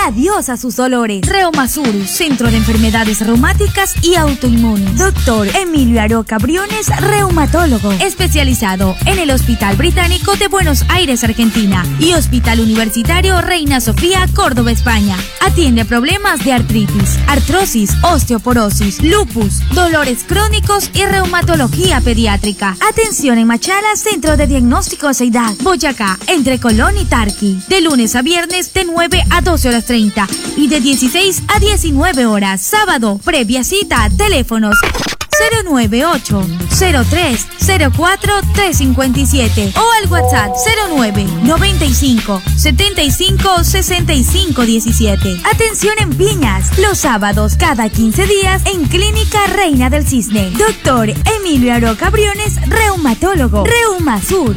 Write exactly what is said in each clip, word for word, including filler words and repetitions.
adiós a sus dolores. Reumasur, Centro de Enfermedades Reumáticas y Autoinmunes. Doctor Emilio Aroca Briones, reumatólogo, especializado en el Hospital Británico de Buenos Aires, Argentina, y Hospital Universitario Reina Sofía, Córdoba, España. Atiende problemas de artritis, artrosis, osteoporosis, lupus, dolores crónicos y reumatología pediátrica. Atención en Machala, Centro de Diagnóstico Seidad, Boyacá, entre Colón y Tarqui. De lunes a viernes de nueve a doce horas treinta y de dieciséis a diecinueve horas. Sábado, previa cita, teléfonos cero nueve ocho, cero tres, cero cuatro, tres cinco siete o al WhatsApp cero nueve, noventa y cinco, setenta y cinco, sesenta y cinco diecisiete. Atención en Piñas, los sábados cada quince días en Clínica Reina del Cisne. Doctor Emilio Aroca Briones, reumatólogo. Reumasur.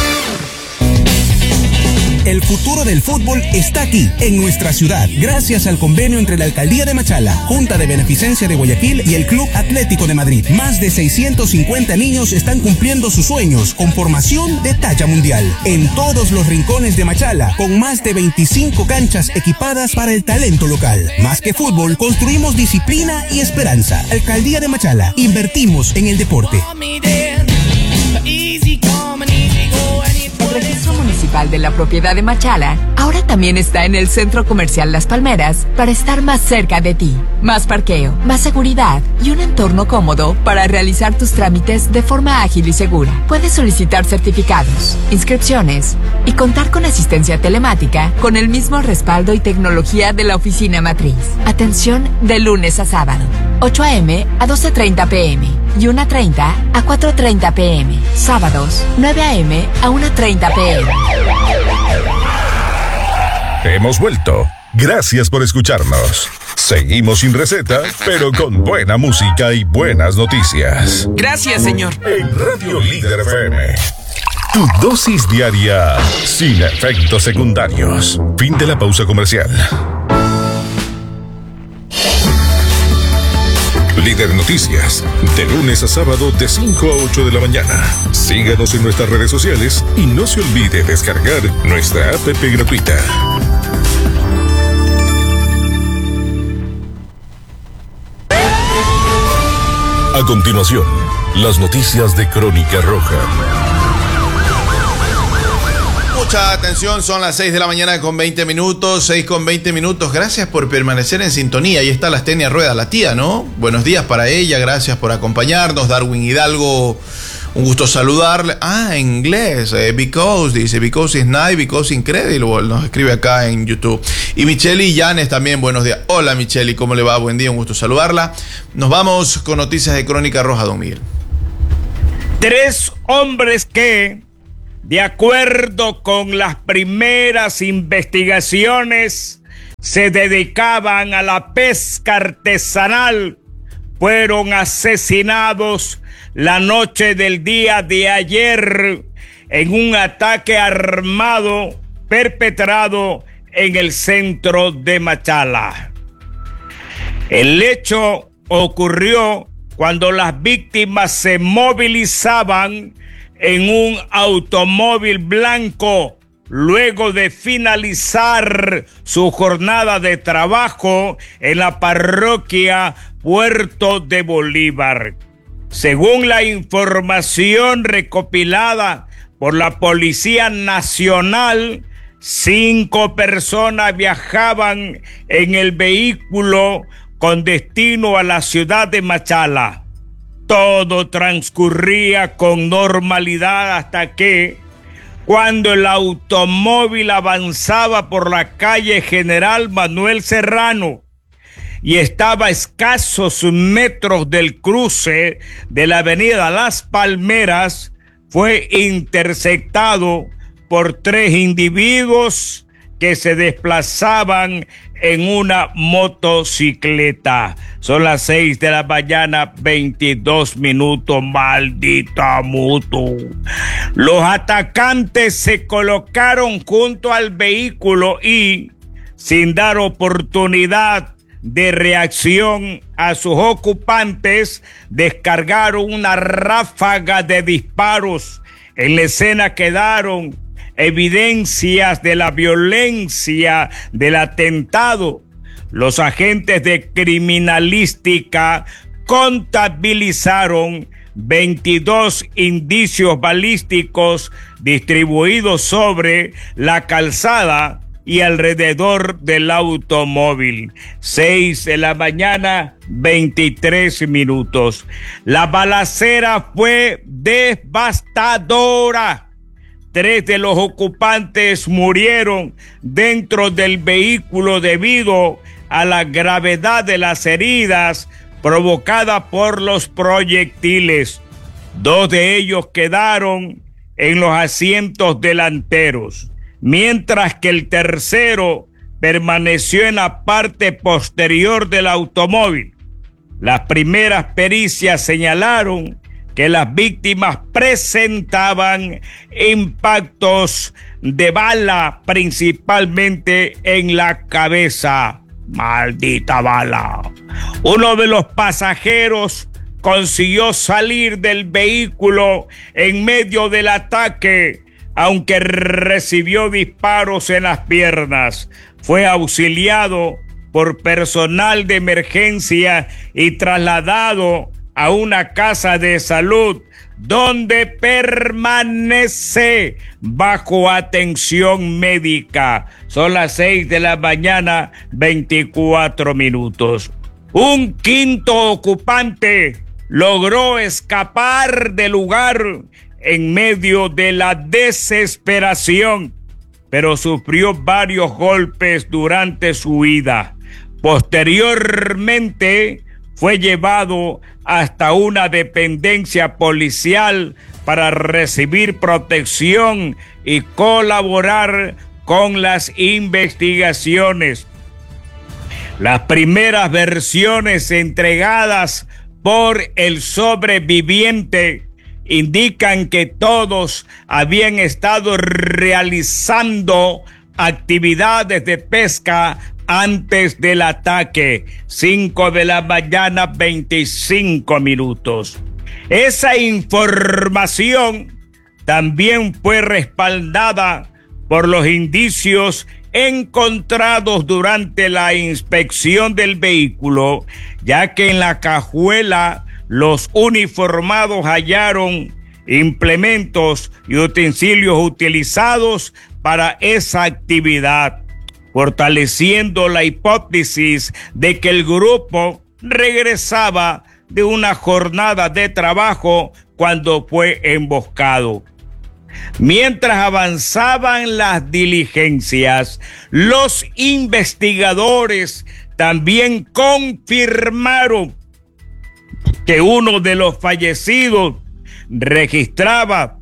El futuro del fútbol está aquí, en nuestra ciudad, gracias al convenio entre la Alcaldía de Machala, Junta de Beneficencia de Guayaquil y el Club Atlético de Madrid. Más de seiscientos cincuenta niños están cumpliendo sus sueños con formación de talla mundial. En todos los rincones de Machala, con más de veinticinco canchas equipadas para el talento local. Más que fútbol, construimos disciplina y esperanza. Alcaldía de Machala, invertimos en el deporte. El Registro Municipal de la Propiedad de Machala ahora también está en el Centro Comercial Las Palmeras para estar más cerca de ti. Más parqueo, más seguridad y un entorno cómodo para realizar tus trámites de forma ágil y segura. Puedes solicitar certificados, inscripciones y contar con asistencia telemática con el mismo respaldo y tecnología de la oficina matriz. Atención de lunes a sábado, ocho a eme a doce treinta pe eme y una treinta a cuatro treinta pe eme. Sábados, nueve a eme a una treinta pe eme. Hemos vuelto. Gracias por escucharnos. Seguimos sin receta, pero con buena música y buenas noticias. Gracias, señor. En Radio Líder F M. Tu dosis diaria sin efectos secundarios. Fin de la pausa comercial. Líder Noticias, de lunes a sábado de cinco a ocho de la mañana. Síganos en nuestras redes sociales y no se olvide descargar nuestra app gratuita. A continuación, las noticias de Crónica Roja. Mucha atención, son las seis de la mañana con veinte minutos, seis con veinte minutos. Gracias por permanecer en sintonía. Ahí está la Astenia Rueda, la tía, ¿no? Buenos días para ella, gracias por acompañarnos. Darwin Hidalgo, un gusto saludarle. Ah, en inglés, eh, because, dice, because is nice, because incredible, nos escribe acá en YouTube. Y Micheli Llanes también, buenos días. Hola Micheli, ¿cómo le va? Buen día, un gusto saludarla. Nos vamos con noticias de Crónica Roja, don Miguel. Tres hombres que, de acuerdo con las primeras investigaciones, se dedicaban a la pesca artesanal, fueron asesinados la noche del día de ayer en un ataque armado perpetrado en el centro de Machala. El hecho ocurrió cuando las víctimas se movilizaban en un automóvil blanco luego de finalizar su jornada de trabajo en la parroquia Puerto de Bolívar. Según la información recopilada por la Policía Nacional, cinco personas viajaban en el vehículo con destino a la ciudad de Machala. Todo transcurría con normalidad hasta que, cuando el automóvil avanzaba por la calle General Manuel Serrano y estaba a escasos metros del cruce de la avenida Las Palmeras, fue interceptado por tres individuos que se desplazaban en una motocicleta. Son las seis de la mañana, veintidós minutos, maldita moto. Los atacantes se colocaron junto al vehículo y, sin dar oportunidad de reacción a sus ocupantes, descargaron una ráfaga de disparos. En la escena quedaron evidencias de la violencia del atentado. Los agentes de criminalística contabilizaron veintidós indicios balísticos distribuidos sobre la calzada y alrededor del automóvil. seis de la mañana, veintitrés minutos. La balacera fue devastadora. Tres de los ocupantes murieron dentro del vehículo debido a la gravedad de las heridas provocadas por los proyectiles. Dos de ellos quedaron en los asientos delanteros, mientras que el tercero permaneció en la parte posterior del automóvil. Las primeras pericias señalaron que las víctimas presentaban impactos de bala, principalmente en la cabeza. ¡Maldita bala! Uno de los pasajeros consiguió salir del vehículo en medio del ataque, aunque recibió disparos en las piernas. Fue auxiliado por personal de emergencia y trasladado a una casa de salud donde permanece bajo atención médica. Son las seis de la mañana, veinticuatro minutos. Un quinto ocupante logró escapar del lugar en medio de la desesperación, pero sufrió varios golpes durante su huida. Posteriormente fue llevado hasta una dependencia policial para recibir protección y colaborar con las investigaciones. Las primeras versiones entregadas por el sobreviviente indican que todos habían estado realizando actividades de pesca antes del ataque. Cinco de la mañana, veinticinco minutos. Esa información también fue respaldada por los indicios encontrados durante la inspección del vehículo, ya que en la cajuela los uniformados hallaron implementos y utensilios utilizados para esa actividad, fortaleciendo la hipótesis de que el grupo regresaba de una jornada de trabajo cuando fue emboscado. Mientras avanzaban las diligencias, los investigadores también confirmaron que uno de los fallecidos registraba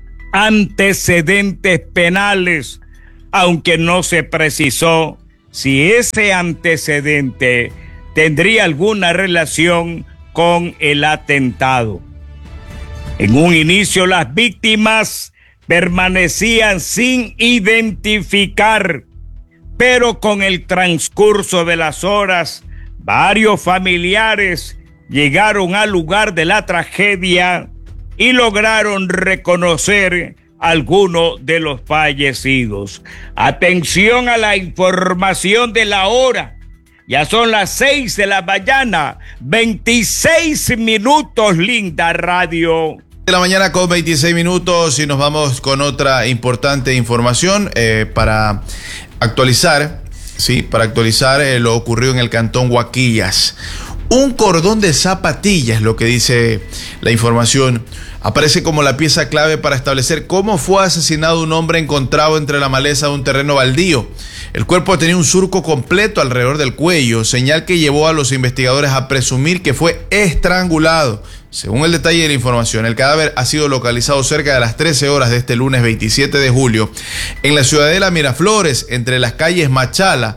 antecedentes penales, aunque no se precisó si ese antecedente tendría alguna relación con el atentado. En un inicio, las víctimas permanecían sin identificar, pero con el transcurso de las horas, varios familiares llegaron al lugar de la tragedia y lograron reconocer a algunos de los fallecidos. Atención a la información de la hora. Ya son las seis de la mañana, veintiséis minutos, linda radio. De la mañana con veintiséis minutos y nos vamos con otra importante información eh, para actualizar, sí, para actualizar eh, lo ocurrido en el cantón Huaquillas. Un cordón de zapatillas, lo que dice la información, aparece como la pieza clave para establecer cómo fue asesinado un hombre encontrado entre la maleza de un terreno baldío. El cuerpo tenía un surco completo alrededor del cuello, señal que llevó a los investigadores a presumir que fue estrangulado. Según el detalle de la información, el cadáver ha sido localizado cerca de las trece horas de este lunes veintisiete de julio en la ciudadela Miraflores, entre las calles Machala,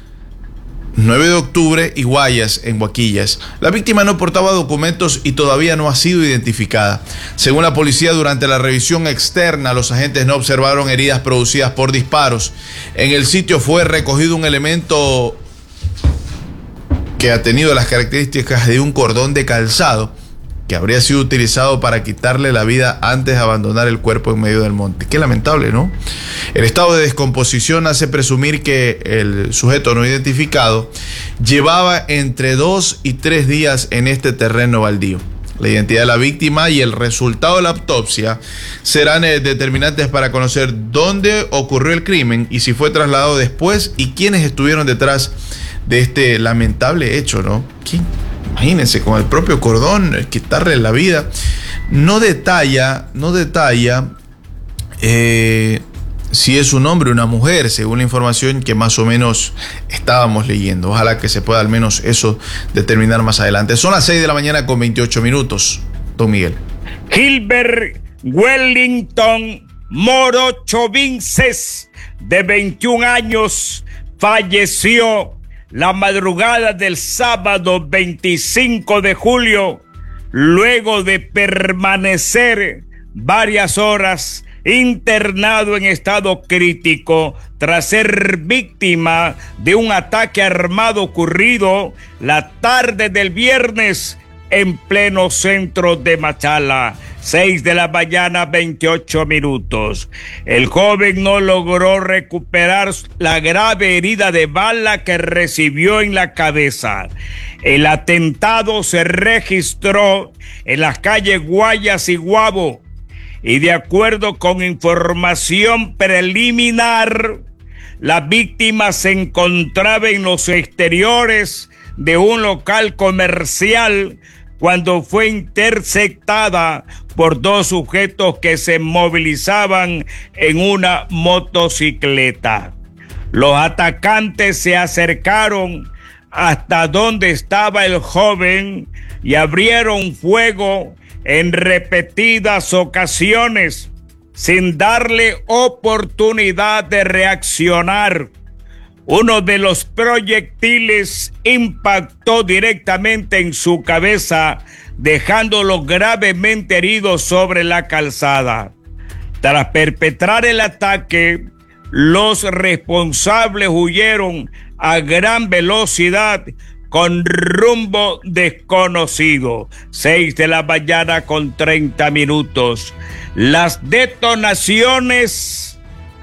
nueve de octubre y Guayas, en Huaquillas. La víctima no portaba documentos y todavía no ha sido identificada. Según la policía, durante la revisión externa, los agentes no observaron heridas producidas por disparos. En el sitio fue recogido un elemento que ha tenido las características de un cordón de calzado, que habría sido utilizado para quitarle la vida antes de abandonar el cuerpo en medio del monte. Qué lamentable, ¿no? El estado de descomposición hace presumir que el sujeto no identificado llevaba entre dos y tres días en este terreno baldío. La identidad de la víctima y el resultado de la autopsia serán eh, determinantes para conocer dónde ocurrió el crimen y si fue trasladado después y quiénes estuvieron detrás de este lamentable hecho, ¿no? ¿Quién? Imagínense, con el propio cordón, quitarle la vida. No detalla, no detalla eh, si es un hombre o una mujer, según la información que más o menos estábamos leyendo. Ojalá que se pueda al menos eso determinar más adelante. Son las seis de la mañana con veintiocho minutos. Don Miguel. Gilbert Wellington Morocho Vinces, de veintiún años, falleció la madrugada del sábado veinticinco de julio, luego de permanecer varias horas internado en estado crítico tras ser víctima de un ataque armado ocurrido la tarde del viernes en pleno centro de Machala. Seis de la mañana, veintiocho minutos. El joven no logró recuperar la grave herida de bala que recibió en la cabeza. El atentado se registró en las calles Guayas y Guabo, y de acuerdo con información preliminar, la víctima se encontraba en los exteriores de un local comercial cuando fue interceptada por dos sujetos que se movilizaban en una motocicleta. Los atacantes se acercaron hasta donde estaba el joven y abrieron fuego en repetidas ocasiones sin darle oportunidad de reaccionar. Uno de los proyectiles impactó directamente en su cabeza, dejándolo gravemente herido sobre la calzada. Tras perpetrar el ataque, los responsables huyeron a gran velocidad con rumbo desconocido. Seis de la mañana con treinta minutos. Las detonaciones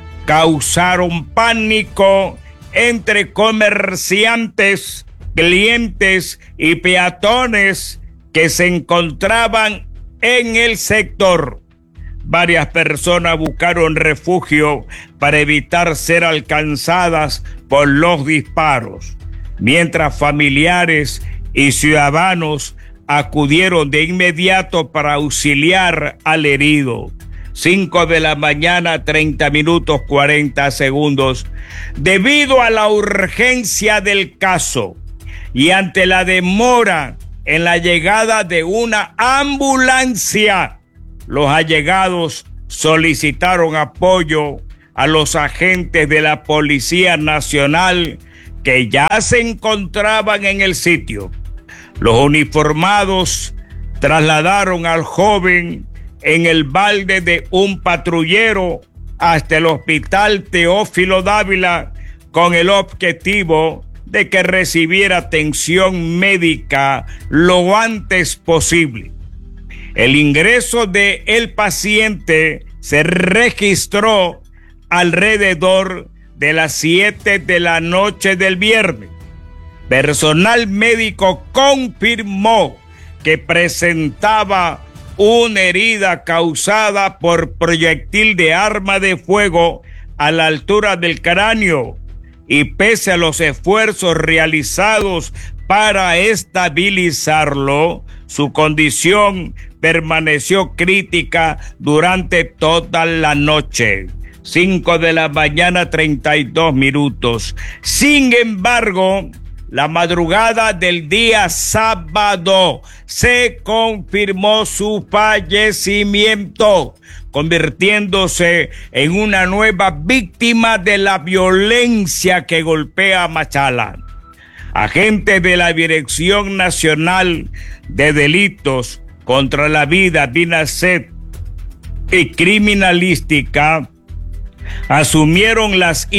causaron pánico entre comerciantes, clientes y peatones que se encontraban en el sector. Varias personas buscaron refugio para evitar ser alcanzadas por los disparos, mientras familiares y ciudadanos acudieron de inmediato para auxiliar al herido. Cinco de la mañana, treinta minutos, cuarenta segundos. Debido a la urgencia del caso y ante la demora en la llegada de una ambulancia, los allegados solicitaron apoyo a los agentes de la Policía Nacional que ya se encontraban en el sitio. Los uniformados trasladaron al joven en el balde de un patrullero hasta el Hospital Teófilo Dávila con el objetivo de que recibiera atención médica lo antes posible. El ingreso de el paciente se registró alrededor de las siete de la noche del viernes. Personal médico confirmó que presentaba una herida causada por proyectil de arma de fuego a la altura del cráneo, y pese a los esfuerzos realizados para estabilizarlo, su condición permaneció crítica durante toda la noche. Cinco de la mañana, treinta y dos minutos. Sin embargo, la madrugada del día sábado se confirmó su fallecimiento, convirtiéndose en una nueva víctima de la violencia que golpea a Machala. Agentes de la Dirección Nacional de Delitos contra la Vida, DINASET, y Criminalística asumieron las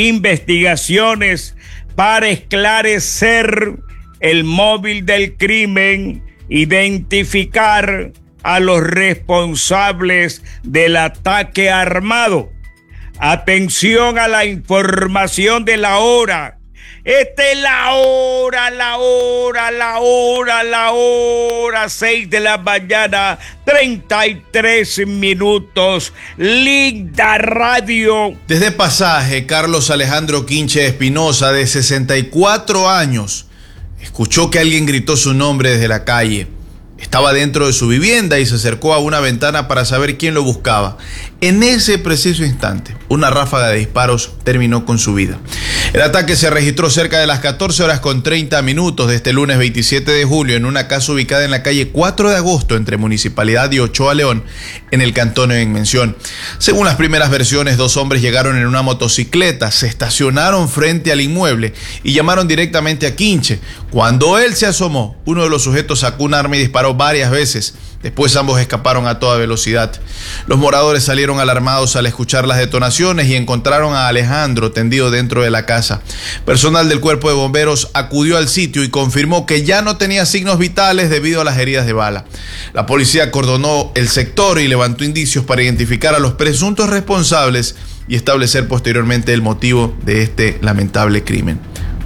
investigaciones para esclarecer el móvil del crimen identificar a los responsables del ataque armado. Atención a la información de la hora. Esta es la hora, la hora, la hora, la hora, seis de la mañana, treinta y tres minutos. Linda radio. Desde Pasaje, Carlos Alejandro Quinche Espinosa, de sesenta y cuatro años, escuchó que alguien gritó su nombre desde la calle. Estaba dentro de su vivienda y se acercó a una ventana para saber quién lo buscaba. En ese preciso instante, una ráfaga de disparos terminó con su vida. El ataque se registró cerca de las catorce horas con treinta minutos de este lunes veintisiete de julio en una casa ubicada en la calle cuatro de agosto entre Municipalidad y Ochoa León, en el cantón en mención. Según las primeras versiones, dos hombres llegaron en una motocicleta, se estacionaron frente al inmueble y llamaron directamente a Quinche. Cuando él se asomó, uno de los sujetos sacó un arma y disparó varias veces. Después ambos escaparon a toda velocidad. Los moradores salieron alarmados al escuchar las detonaciones y encontraron a Alejandro tendido dentro de la casa. Personal del cuerpo de bomberos acudió al sitio y confirmó que ya no tenía signos vitales debido a las heridas de bala. La policía acordonó el sector y levantó indicios para identificar a los presuntos responsables y establecer posteriormente el motivo de este lamentable crimen.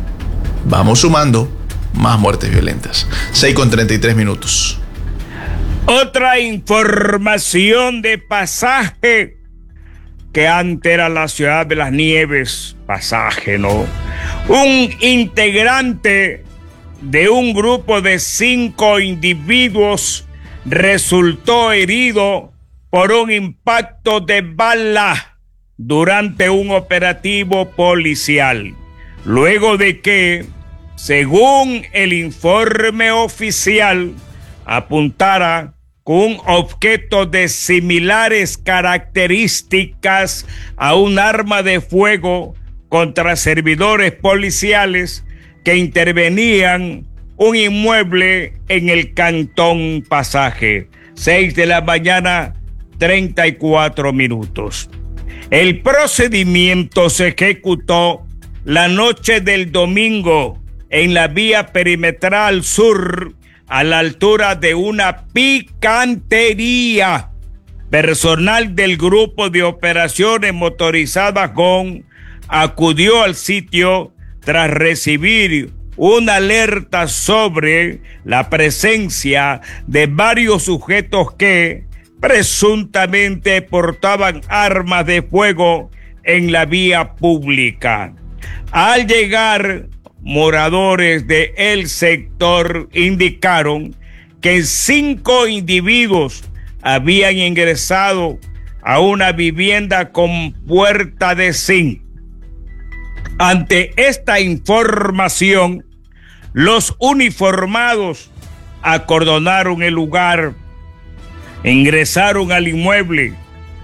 Vamos sumando más muertes violentas. seis con treinta y tres minutos. Otra información de Pasaje, que antes era la ciudad de las nieves, Pasaje, ¿no? Un integrante de un grupo de cinco individuos resultó herido por un impacto de bala durante un operativo policial, luego de que, según el informe oficial, apuntara con un objeto de similares características a un arma de fuego contra servidores policiales que intervenían un inmueble en el cantón Pasaje. seis de la mañana, treinta y cuatro minutos. El procedimiento se ejecutó la noche del domingo en la vía perimetral sur, a la altura de una picantería. Personal del grupo de operaciones motorizadas G O N acudió al sitio tras recibir una alerta sobre la presencia de varios sujetos que presuntamente portaban armas de fuego en la vía pública. Al llegar, moradores de el sector indicaron que cinco individuos habían ingresado a una vivienda con puerta de zinc. Ante esta información, los uniformados acordonaron el lugar, ingresaron al inmueble,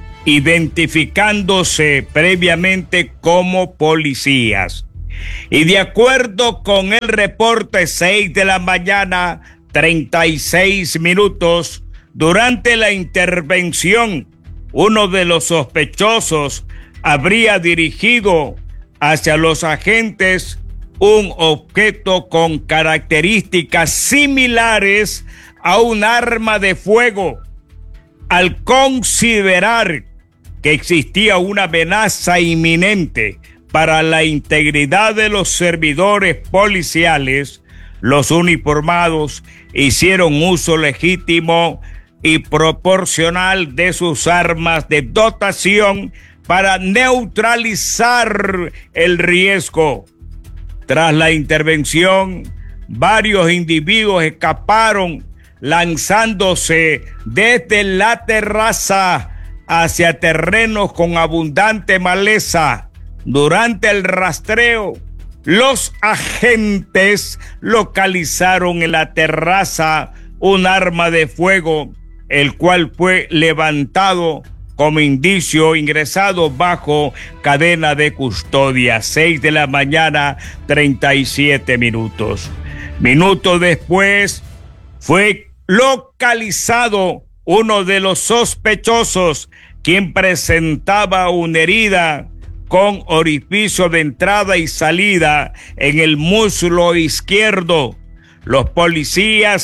identificándose previamente como policías. Y de acuerdo con el reporte, seis de la mañana, treinta y seis minutos, durante la intervención, uno de los sospechosos habría dirigido hacia los agentes un objeto con características similares a un arma de fuego. Al considerar que existía una amenaza inminente para la integridad de los servidores policiales, los uniformados hicieron uso legítimo y proporcional de sus armas de dotación para neutralizar el riesgo. Tras la intervención, varios individuos escaparon lanzándose desde la terraza hacia terrenos con abundante maleza. Durante el rastreo, los agentes localizaron en la terraza un arma de fuego, el cual fue levantado como indicio, ingresado bajo cadena de custodia. seis de la mañana, treinta y siete minutos. Minutos después, fue localizado uno de los sospechosos, quien presentaba una herida con orificio de entrada y salida en el muslo izquierdo. Los policías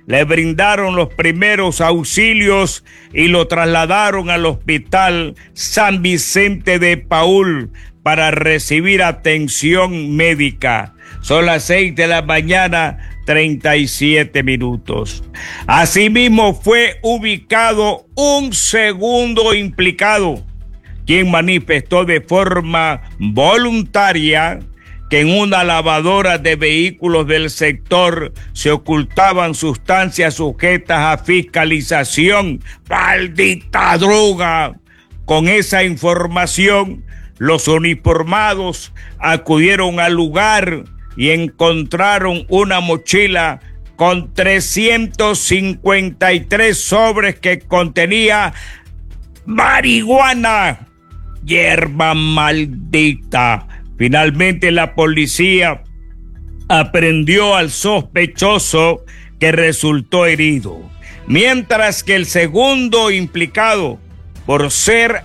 le brindaron los primeros auxilios y lo trasladaron al Hospital San Vicente de Paúl para recibir atención médica. Son las seis de la mañana, treinta y siete minutos. Asimismo fue ubicado un segundo implicado, quien manifestó de forma voluntaria que en una lavadora de vehículos del sector se ocultaban sustancias sujetas a fiscalización. ¡Maldita droga! Con esa información, los uniformados acudieron al lugar y encontraron una mochila con trescientos cincuenta y tres sobres que contenía marihuana, hierba maldita. Finalmente la policía aprehendió al sospechoso, que resultó herido, mientras que el segundo implicado, por ser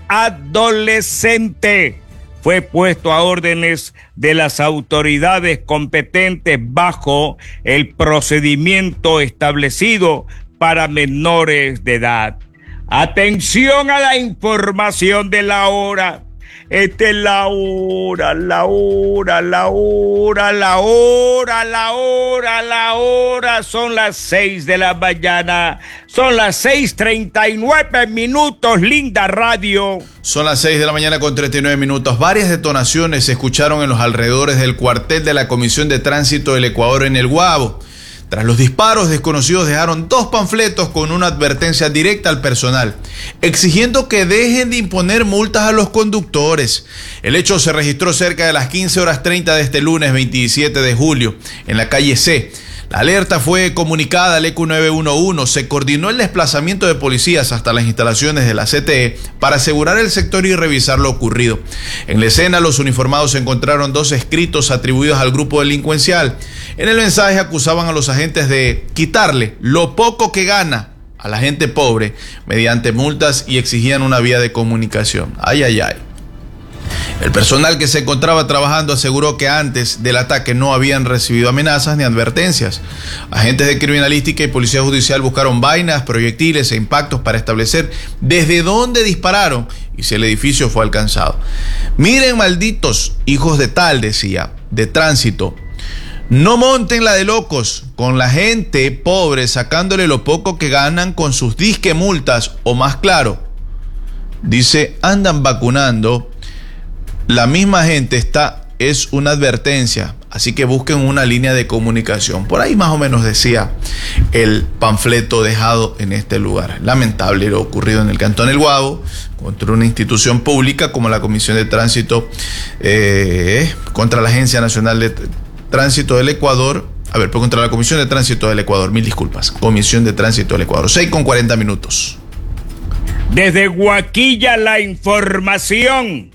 adolescente, fue puesto a órdenes de las autoridades competentes bajo el procedimiento establecido para menores de edad. Atención a la información de la hora. Esta es la hora, la hora, la hora, la hora, la hora, la hora. Son las seis de la mañana. Son las seis treinta y nueve minutos, linda radio. Son las seis de la mañana con treinta y nueve minutos. Varias detonaciones se escucharon en los alrededores del cuartel de la Comisión de Tránsito del Ecuador en El Guabo. Tras los disparos, desconocidos dejaron dos panfletos con una advertencia directa al personal, exigiendo que dejen de imponer multas a los conductores. El hecho se registró cerca de las quince horas treinta de este lunes veintisiete de julio, en la calle C. La alerta fue comunicada al E Q nueve uno uno. Se coordinó el desplazamiento de policías hasta las instalaciones de la C T E para asegurar el sector y revisar lo ocurrido. En la escena, los uniformados encontraron dos escritos atribuidos al grupo delincuencial. En el mensaje acusaban a los agentes de quitarle lo poco que gana a la gente pobre mediante multas y exigían una vía de comunicación. Ay, ay, ay. El personal que se encontraba trabajando aseguró que antes del ataque no habían recibido amenazas ni advertencias. Agentes de criminalística y policía judicial buscaron vainas, proyectiles e impactos para establecer desde dónde dispararon y si el edificio fue alcanzado. Miren, malditos hijos de tal, decía, de tránsito, no monten la de locos con la gente pobre sacándole lo poco que ganan con sus disque multas, o más claro, dice, andan vacunando. La misma gente está, es una advertencia, así que busquen una línea de comunicación. Por ahí más o menos decía el panfleto dejado en este lugar. Lamentable lo ocurrido en el Cantón El Guabo contra una institución pública como la Comisión de Tránsito, eh, contra la Agencia Nacional de Tránsito del Ecuador. A ver, pues contra la Comisión de Tránsito del Ecuador, mil disculpas. Comisión de Tránsito del Ecuador, seis con cuarenta minutos. Desde Guaquilla la información.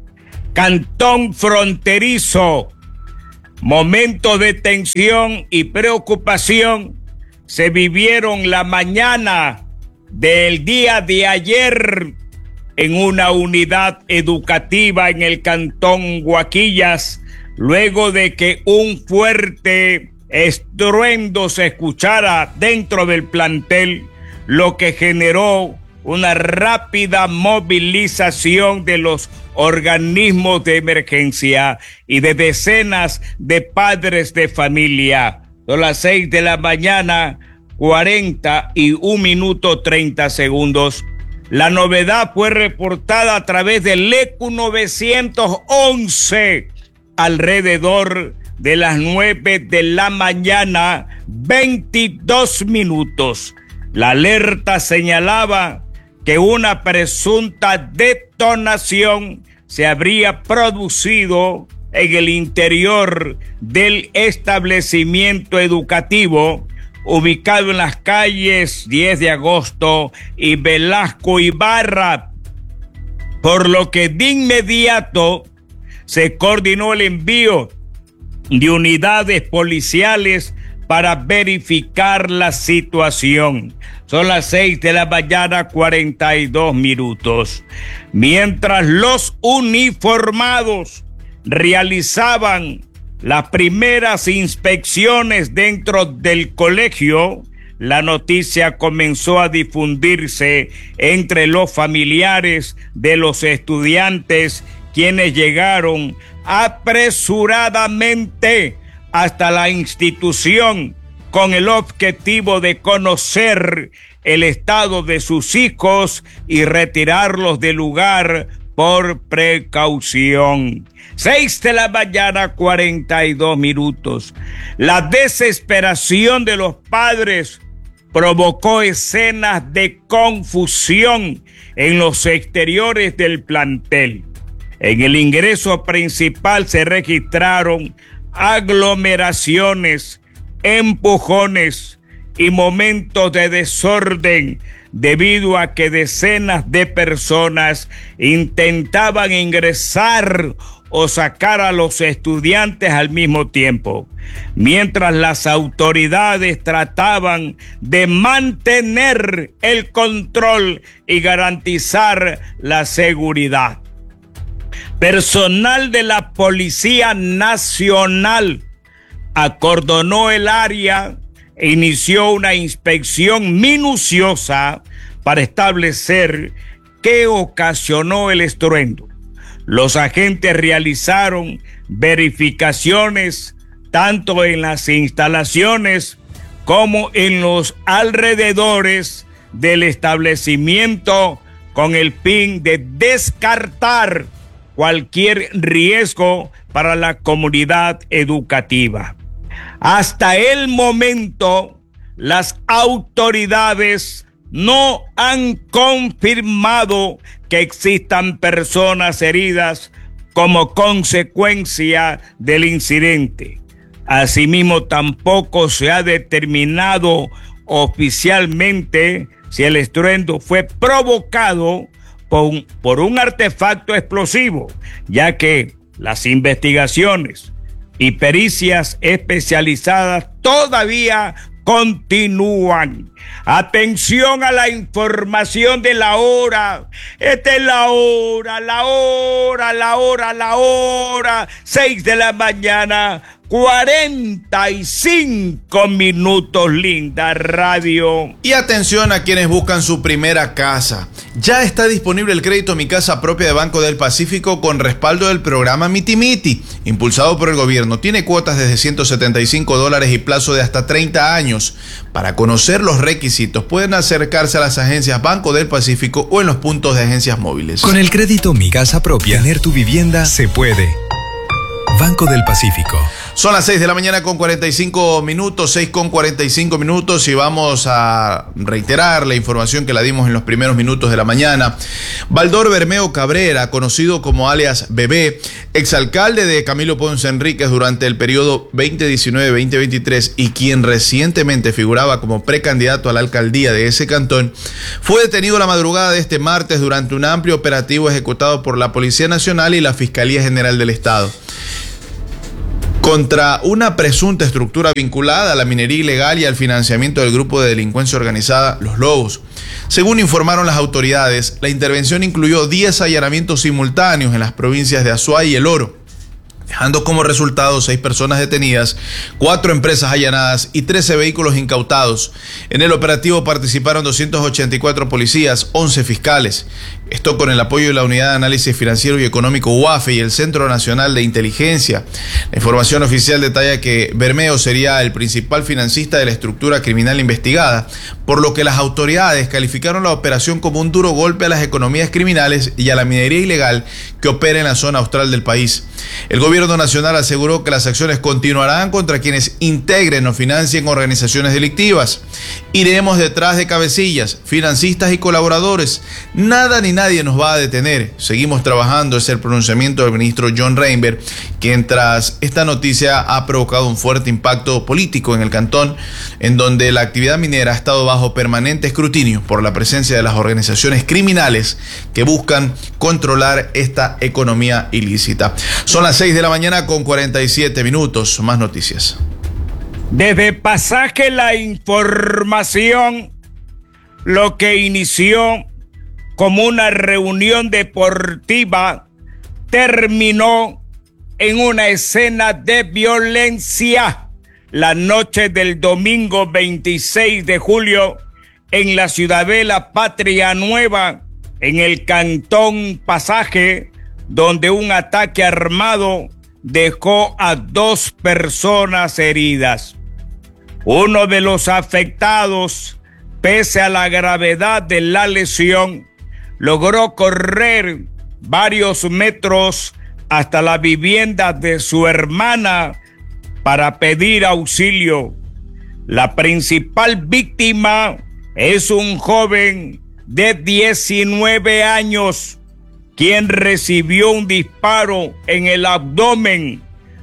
Cantón fronterizo, momentos de tensión y preocupación se vivieron la mañana del día de ayer en una unidad educativa en el Cantón Guaquillas, luego de que un fuerte estruendo se escuchara dentro del plantel, lo que generó una rápida movilización de los organismos de emergencia y de decenas de padres de familia. Son las seis de la mañana, cuarenta y un minuto treinta segundos. La novedad fue reportada a través del E Q novecientos once alrededor de las nueve de la mañana, veintidós minutos. La alerta señalaba que una presunta detonación se habría producido en el interior del establecimiento educativo ubicado en las calles diez de agosto y Velasco Ibarra, por lo que de inmediato se coordinó el envío de unidades policiales para verificar la situación. Son las seis de la mañana, cuarenta y dos minutos. Mientras los uniformados realizaban las primeras inspecciones dentro del colegio, la noticia comenzó a difundirse entre los familiares de los estudiantes, quienes llegaron apresuradamente hasta la institución con el objetivo de conocer el estado de sus hijos y retirarlos del lugar por precaución. Seis de la mañana, cuarenta y dos minutos. La desesperación de los padres provocó escenas de confusión en los exteriores del plantel. En el ingreso principal se registraron aglomeraciones, empujones y momentos de desorden debido a que decenas de personas intentaban ingresar o sacar a los estudiantes al mismo tiempo, mientras las autoridades trataban de mantener el control y garantizar la seguridad. Personal de la Policía Nacional acordonó el área e inició una inspección minuciosa para establecer qué ocasionó el estruendo. Los agentes realizaron verificaciones tanto en las instalaciones como en los alrededores del establecimiento con el fin de descartar cualquier riesgo para la comunidad educativa. Hasta el momento, las autoridades no han confirmado que existan personas heridas como consecuencia del incidente. Asimismo, tampoco se ha determinado oficialmente si el estruendo fue provocado por un, por un artefacto explosivo, ya que las investigaciones y pericias especializadas todavía continúan. Atención a la información de la hora. Esta es la hora, la hora, la hora, la hora. Seis de la mañana, cuarenta y cinco minutos, linda radio. Y atención a quienes buscan su primera casa. Ya está disponible el crédito Mi Casa Propia de Banco del Pacífico con respaldo del programa Miti Miti, impulsado por el gobierno. Tiene cuotas desde ciento setenta y cinco dólares y plazo de hasta treinta años. Para conocer los requisitos, pueden acercarse a las agencias Banco del Pacífico o en los puntos de agencias móviles. Con el crédito Mi Casa Propia, tener tu vivienda se puede. Banco del Pacífico. Son las seis de la mañana con cuarenta y cinco minutos, seis con cuarenta y cinco minutos, y vamos a reiterar la información que la dimos en los primeros minutos de la mañana. Baldor Bermeo Cabrera, conocido como alias Bebé, exalcalde de Camilo Ponce Enríquez durante el periodo veinte diecinueve veinte veintitrés y quien recientemente figuraba como precandidato a la alcaldía de ese cantón, fue detenido la madrugada de este martes durante un amplio operativo ejecutado por la Policía Nacional y la Fiscalía General del Estado contra una presunta estructura vinculada a la minería ilegal y al financiamiento del grupo de delincuencia organizada Los Lobos. Según informaron las autoridades, la intervención incluyó diez allanamientos simultáneos en las provincias de Azuay y El Oro, dejando como resultado seis personas detenidas, cuatro empresas allanadas y trece vehículos incautados. En el operativo participaron doscientos ochenta y cuatro policías, once fiscales. Esto con el apoyo de la Unidad de Análisis Financiero y Económico U A F E y el Centro Nacional de Inteligencia. La información oficial detalla que Bermeo sería el principal financista de la estructura criminal investigada, por lo que las autoridades calificaron la operación como un duro golpe a las economías criminales y a la minería ilegal que opera en la zona austral del país. El gobierno nacional aseguró que las acciones continuarán contra quienes integren o financien organizaciones delictivas. Iremos detrás de cabecillas, financistas y colaboradores. Nada ni nadie nos va a detener. Seguimos trabajando, es el pronunciamiento del ministro John Reinberg, quien tras esta noticia ha provocado un fuerte impacto político en el cantón, en donde la actividad minera ha estado bajo permanente escrutinio por la presencia de las organizaciones criminales que buscan controlar esta economía ilícita. Son las seis de la mañana con cuarenta y siete minutos. Más noticias. Desde Pasaje la información, lo que inició como una reunión deportiva terminó en una escena de violencia. la noche del domingo veintiséis de julio en la ciudadela Patria Nueva, en el cantón Pasaje, donde un ataque armado dejó a dos personas heridas. Uno de los afectados, pese a la gravedad de la lesión, logró correr varios metros hasta la vivienda de su hermana para pedir auxilio. La principal víctima es un joven de diecinueve años, quien recibió un disparo en el abdomen.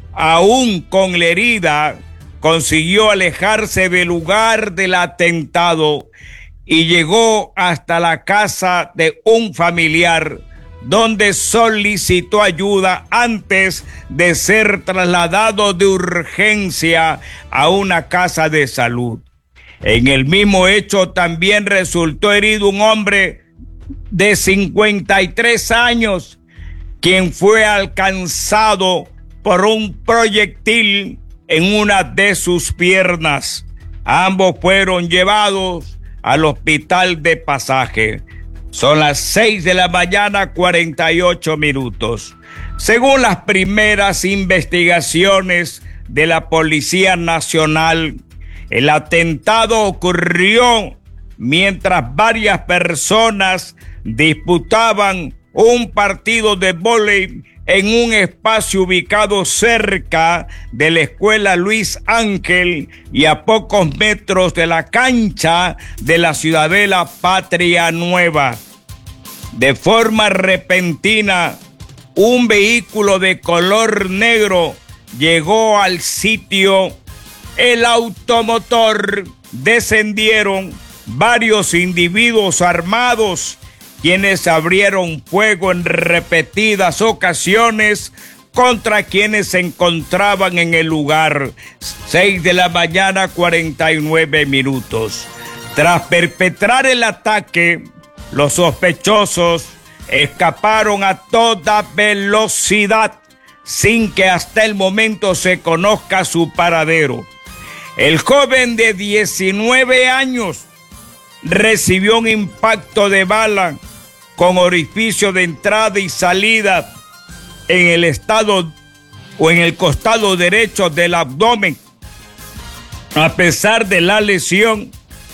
Aún con la herida, consiguió alejarse del lugar del atentado y llegó hasta la casa de un familiar, donde solicitó ayuda antes de ser trasladado de urgencia a una casa de salud. En el mismo hecho también resultó herido un hombre de cincuenta y tres años, quien fue alcanzado por un proyectil en una de sus piernas. Ambos fueron llevados al hospital de Pasaje. Son las seis de la mañana, cuarenta y ocho minutos. Según las primeras investigaciones de la Policía Nacional, el atentado ocurrió mientras varias personas disputaban un partido de vóley en un espacio ubicado cerca de la escuela Luis Ángel y a pocos metros de la cancha de la ciudadela Patria Nueva. De forma repentina, un vehículo de color negro llegó al sitio. El automotor descendieron varios individuos armados, quienes abrieron fuego en repetidas ocasiones contra quienes se encontraban en el lugar. Seis de la mañana, cuarenta y nueve minutos. Tras perpetrar el ataque, los sospechosos escaparon a toda velocidad sin que hasta el momento se conozca su paradero. El joven de diecinueve años recibió un impacto de bala con orificio de entrada y salida en el estado o en el costado derecho del abdomen. A pesar de la lesión,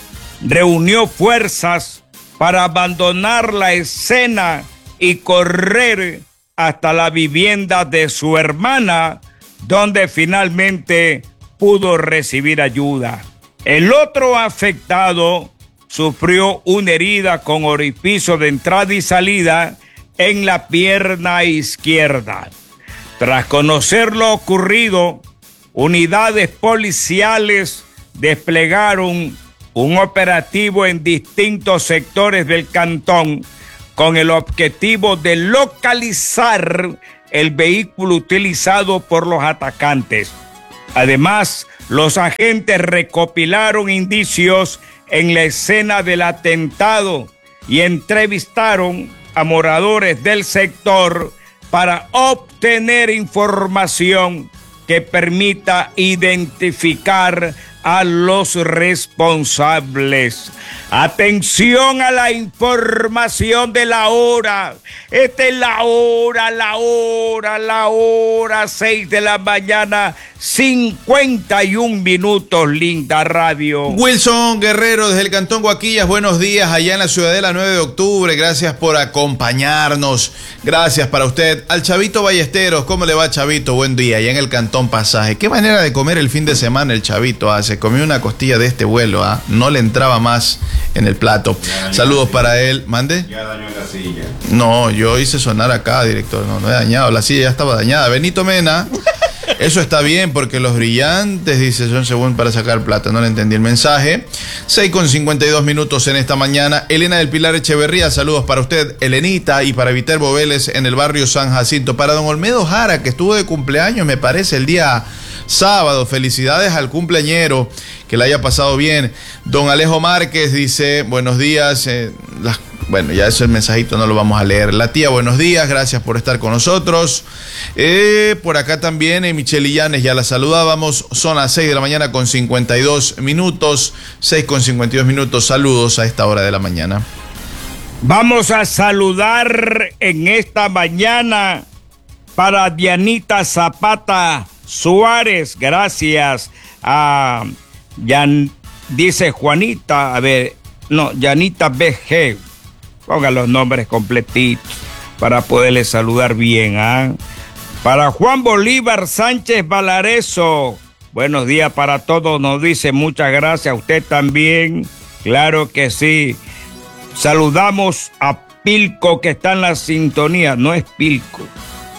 reunió fuerzas para abandonar la escena y correr hasta la vivienda de su hermana, donde finalmente pudo recibir ayuda. El otro afectado sufrió una herida con orificio de entrada y salida en la pierna izquierda. Tras conocer lo ocurrido, unidades policiales desplegaron un operativo en distintos sectores del cantón con el objetivo de localizar el vehículo utilizado por los atacantes. Además, los agentes recopilaron indicios en la escena del atentado y entrevistaron a moradores del sector para obtener información que permita identificar a los responsables. Atención a la información de la hora. Esta es la hora, la hora, la hora, seis de la mañana, cincuenta y un minutos, linda radio. Wilson Guerrero desde el Cantón Guaquillas, buenos días allá en la Ciudadela nueve de octubre, gracias por acompañarnos, gracias para usted. Al Chavito Ballesteros, ¿cómo le va, Chavito? Buen día, allá en el Cantón Pasaje. Qué manera de comer el fin de semana el Chavito, ah, se comió una costilla de este vuelo, ah, no le entraba más en el plato. Saludos para él. ¿Mande? Ya dañó la silla. No, yo hice sonar acá, director. No, no he dañado. La silla ya estaba dañada. Benito Mena, eso está bien porque los brillantes, dice, son según para sacar plata. No le entendí el mensaje. seis con cincuenta y dos minutos en esta mañana. Elena del Pilar Echeverría, saludos para usted, Elenita, y para Viterbo Vélez en el barrio San Jacinto. Para don Olmedo Jara, que estuvo de cumpleaños, me parece, el día sábado. Felicidades al cumpleañero, que la haya pasado bien. Don Alejo Márquez dice, buenos días, eh, las Bueno, ya ese mensajito no lo vamos a leer. La tía, buenos días, gracias por estar con nosotros. Eh, por acá también, eh, Michelle Illanes, ya la saludábamos. Son las seis de la mañana con cincuenta y dos minutos. seis con cincuenta y dos minutos. Saludos a esta hora de la mañana. Vamos a saludar en esta mañana para Dianita Zapata Suárez. Gracias a Yan, dice Juanita, a ver, no, Yanita B G. Ponga los nombres completitos para poderles saludar bien. ¿eh? Para Juan Bolívar Sánchez Valareso, buenos días para todos, nos dice muchas gracias. A usted también, claro que sí. Saludamos a Pilco, que está en la sintonía. No es Pilco.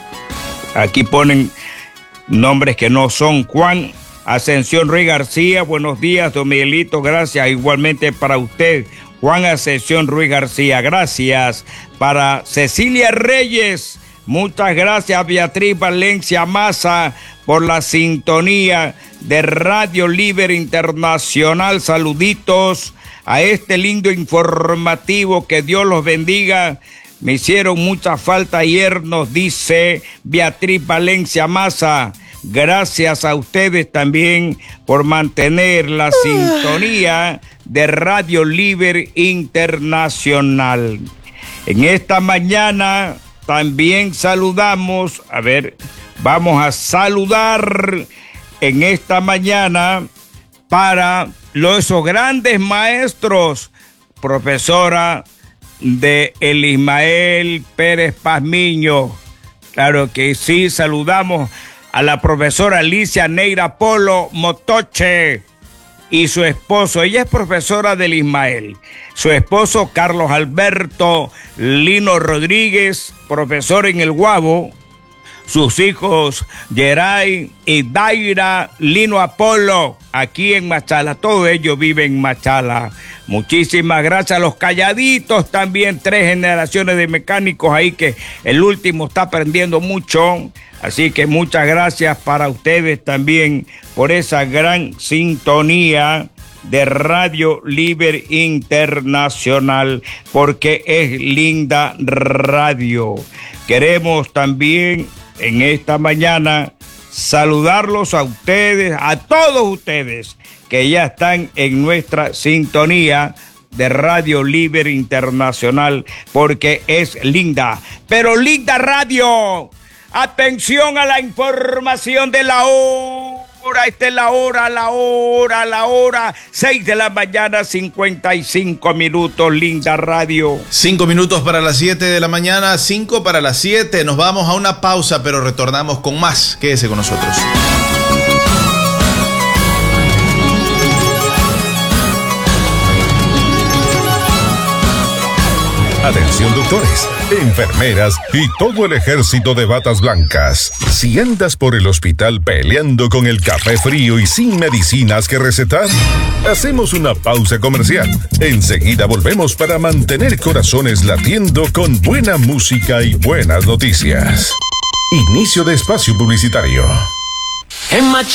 Aquí ponen nombres que no son. Juan Ascensión Ruiz García, buenos días, don Miguelito, gracias. Igualmente para usted, Juan Ascensión Ruiz García, gracias. Para Cecilia Reyes, muchas gracias. Beatriz Valencia Maza, por la sintonía de Radio Libre Internacional. Saluditos a este lindo informativo, que Dios los bendiga. Me hicieron mucha falta ayer, nos dice Beatriz Valencia Maza. Gracias a ustedes también por mantener la sintonía de Radio Libre Internacional. En esta mañana también saludamos, a ver, vamos a saludar en esta mañana para los, esos grandes maestros, profesora de el Ismael Pérez Pazmiño. Claro que sí, saludamos a la profesora Alicia Neira Polo Motoche y su esposo. Ella es profesora del Ismael. Su esposo Carlos Alberto Lino Rodríguez, profesor en el Guabo. Sus hijos Geray y Daira Lino Apolo, aquí en Machala. Todos ellos viven en Machala. Muchísimas gracias a los calladitos también, tres generaciones de mecánicos ahí, que el último está aprendiendo mucho. Así que muchas gracias para ustedes también por esa gran sintonía de Radio Libre Internacional, porque es linda radio. Queremos también en esta mañana saludarlos a ustedes, a todos ustedes que ya están en nuestra sintonía de Radio Libre Internacional, porque es linda, pero linda radio. Atención a la información de la hora. Esta es la hora, la hora, la hora. seis de la mañana, cincuenta y cinco minutos. Linda radio. Cinco minutos para las siete de la mañana, cinco para las siete. Nos vamos a una pausa, pero retornamos con más. Quédese con nosotros. Atención doctores, enfermeras y todo el ejército de batas blancas. Si andas por el hospital peleando con el café frío y sin medicinas que recetar, hacemos una pausa comercial. Enseguida volvemos para mantener corazones latiendo con buena música y buenas noticias. Inicio de espacio publicitario. En Machala